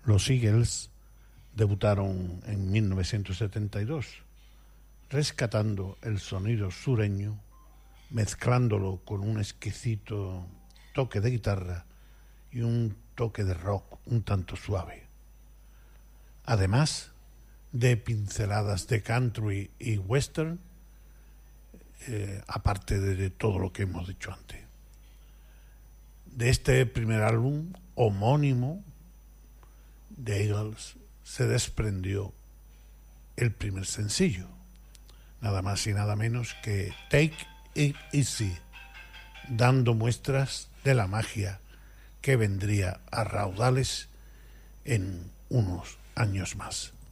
Los Eagles debutaron en 1972, rescatando el sonido sureño, mezclándolo con un exquisito toque de guitarra y un toque de rock un tanto suave. Además de pinceladas de country y western, aparte de todo lo que hemos dicho antes. De este primer álbum homónimo de Eagles se desprendió el primer sencillo, nada más y nada menos que Take It Easy, dando muestras de la magia que vendría a raudales en unos años más.